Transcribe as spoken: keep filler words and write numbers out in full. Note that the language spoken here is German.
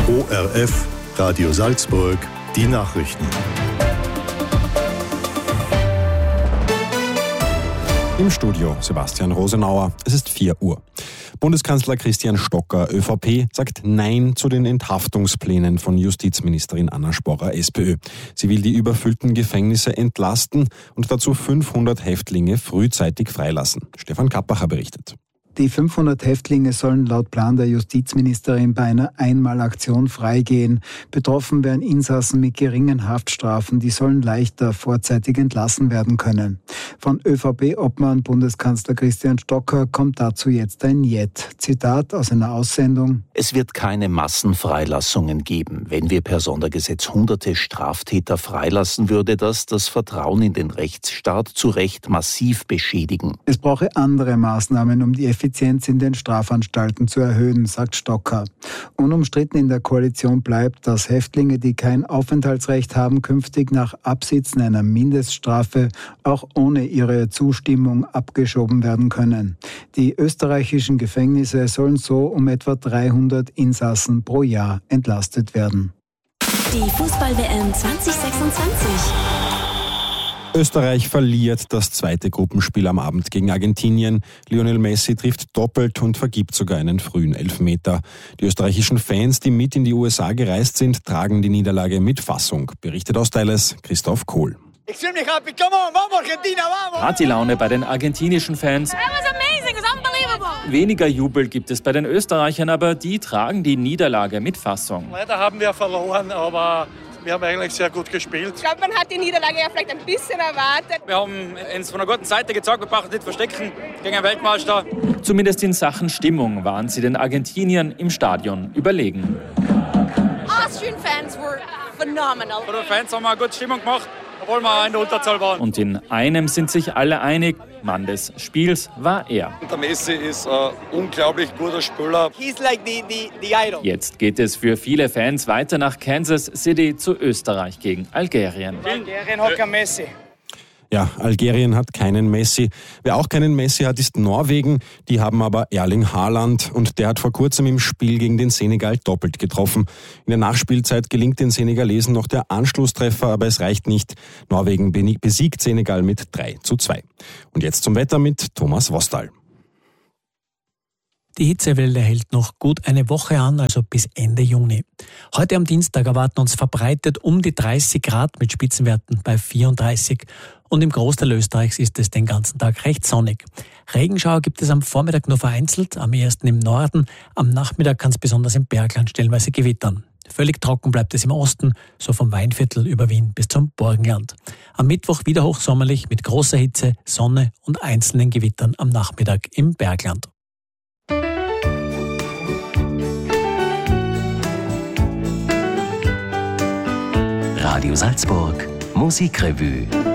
O R F, Radio Salzburg, die Nachrichten. Im Studio Sebastian Rosenauer. Es ist vier Uhr. Bundeskanzler Christian Stocker, ÖVP, sagt Nein zu den Enthaftungsplänen von Justizministerin Anna Sporrer, SPÖ. Sie will die überfüllten Gefängnisse entlasten und dazu fünfhundert Häftlinge frühzeitig freilassen. Stefan Kappacher berichtet. Die fünfhundert Häftlinge sollen laut Plan der Justizministerin bei einer Einmalaktion freigehen. Betroffen wären Insassen mit geringen Haftstrafen, die sollen leichter vorzeitig entlassen werden können. Von ÖVP-Obmann Bundeskanzler Christian Stocker kommt dazu jetzt ein Jet. Zitat aus einer Aussendung: Es wird keine Massenfreilassungen geben. Wenn wir per Sondergesetz hunderte Straftäter freilassen, würde das das Vertrauen in den Rechtsstaat zu Recht massiv beschädigen. Es brauche andere Maßnahmen, um die Effizienz in den Strafanstalten zu erhöhen, sagt Stocker. Unumstritten in der Koalition bleibt, dass Häftlinge, die kein Aufenthaltsrecht haben, künftig nach Absitzen einer Mindeststrafe auch ohne ihre Zustimmung abgeschoben werden können. Die österreichischen Gefängnisse sollen so um etwa dreihundert Insassen pro Jahr entlastet werden. Die Fußball-W M zwanzig sechsundzwanzig. Österreich verliert das zweite Gruppenspiel am Abend gegen Argentinien. Lionel Messi trifft doppelt und vergibt sogar einen frühen Elfmeter. Die österreichischen Fans, die mit in die U S A gereist sind, tragen die Niederlage mit Fassung. Berichtet aus Dallas Christoph Kohl. Extremely happy. Come on, vamos Argentina, vamos! Partylaune bei den argentinischen Fans. That was amazing, it was unbelievable. Weniger Jubel gibt es bei den Österreichern, aber die tragen die Niederlage mit Fassung. Leider haben wir verloren, aber wir haben eigentlich sehr gut gespielt. Ich glaube, man hat die Niederlage ja vielleicht ein bisschen erwartet. Wir haben uns von einer guten Seite gezeigt, wir brauchen nicht verstecken gegen einen Weltmeister. Zumindest in Sachen Stimmung waren sie den Argentiniern im Stadion überlegen. Austrian fans were phenomenal. Für die Fans haben wir eine gute Stimmung gemacht, obwohl wir in der Unterzahl waren. Und in einem sind sich alle einig: Mann des Spiels war er. Der Messi ist ein unglaublich guter Spieler. He's like the, the, the idol. Jetzt geht es für viele Fans weiter nach Kansas City zu Österreich gegen Algerien. Algerien hat kein Messi. Ja, Algerien hat keinen Messi. Wer auch keinen Messi hat, ist Norwegen. Die haben aber Erling Haaland und der hat vor kurzem im Spiel gegen den Senegal doppelt getroffen. In der Nachspielzeit gelingt den Senegalesen noch der Anschlusstreffer, aber es reicht nicht. Norwegen besiegt Senegal mit drei zu zwei. Und jetzt zum Wetter mit Thomas Wostal. Die Hitzewelle hält noch gut eine Woche an, also bis Ende Juni. Heute am Dienstag erwarten uns verbreitet um die dreißig Grad mit Spitzenwerten bei vierunddreißig. Und im Großteil Österreichs ist es den ganzen Tag recht sonnig. Regenschauer gibt es am Vormittag nur vereinzelt, am ehesten im Norden. Am Nachmittag kann es besonders im Bergland stellenweise gewittern. Völlig trocken bleibt es im Osten, so vom Weinviertel über Wien bis zum Burgenland. Am Mittwoch wieder hochsommerlich mit großer Hitze, Sonne und einzelnen Gewittern am Nachmittag im Bergland. Radio Salzburg, Musikrevue.